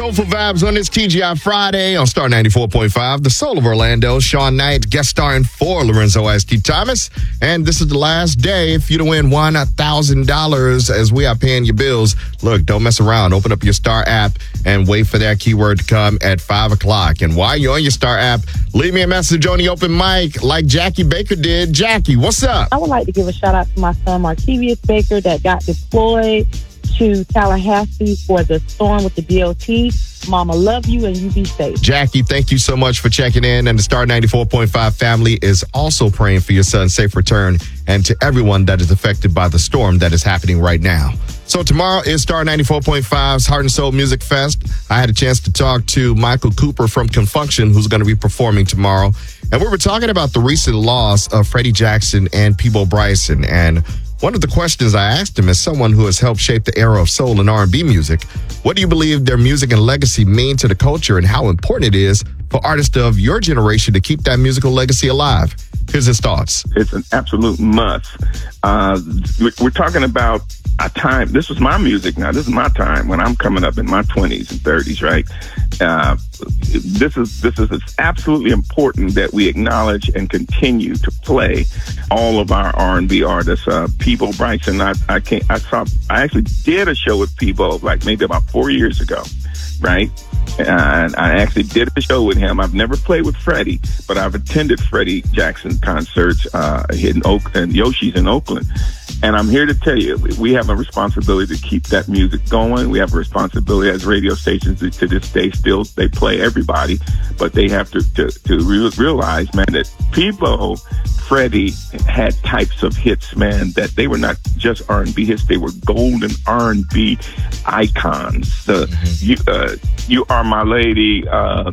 Soulful vibes on this TGI Friday on Star 94.5. The Soul of Orlando, Sean Knight, guest starring for Lorenzo S.T. Thomas. And this is the last day for you to win $1,000 as we are paying your bills. Look, don't mess around. Open up your Star app and wait for that keyword to come at 5 o'clock. And while you're on your Star app, leave me a message on the open mic like Jackie Baker did. Jackie, what's up? I would like to give a shout out to my son, Markevius Baker, that got deployed to Tallahassee for the storm with the DOT. Mama, love you, and you be safe. Jackie, thank you so much for checking in. And the Star 94.5 family is also praying for your son's safe return and to everyone that is affected by the storm that is happening right now. So tomorrow is Star 94.5's Heart and Soul Music Fest. I had a chance to talk to Michael Cooper from Confunction, who's going to be performing tomorrow. And we were talking about the recent loss of Freddie Jackson and Peabo Bryson. And one of the questions I asked him, as someone who has helped shape the era of soul and R&B music, what do you believe their music and legacy mean to the culture, and how important it is for artists of your generation to keep that musical legacy alive? Here's his thoughts. It's an absolute must. We're talking about a time. This was my music now. This is my time when I'm coming up in my 20s and 30s, right? This is absolutely important that we acknowledge and continue to play all of our R&B artists. Peabo Bryson, I actually did a show with Peabo like maybe about 4 years ago, right? And I actually did a show with him. I've never played with Freddie, but I've attended Freddie Jackson concerts in Oakland, Yoshi's in Oakland. And I'm here to tell you, we have a responsibility to keep that music going. We have a responsibility as radio stations to this day. Still, they play everybody, but they have to realize, man, that Peabo, Freddie had types of hits, man, that they were not just R&B hits. They were golden R&B icons. You Are My Lady,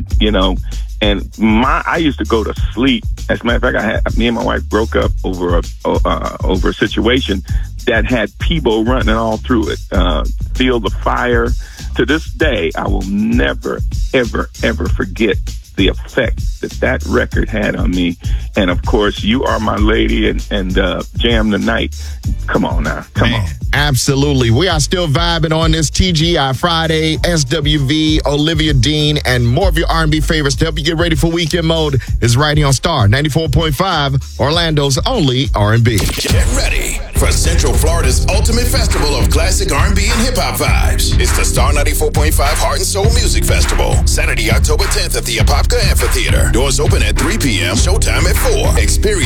and I used to go to sleep. As a matter of fact, me and my wife broke up over a situation that had Peabo running all through it. Feel the Fire. To this day, I will never, ever, ever forget the effect that record had on me. And of course, You Are My Lady and Jam the Night. Come on now. Come on. Absolutely. We are still vibing on this TGI Friday, SWV, Olivia Dean, and more of your R&B favorites to help you get ready for weekend mode is right here on Star 94.5, Orlando's only R&B. Get ready for Central Florida's ultimate festival of classic R&B and hip-hop vibes. It's the Star 94.5 Heart and Soul Music Festival, Saturday, October 10th at the Apopka Amphitheater. Doors open at 3 p.m., showtime at 4. Experience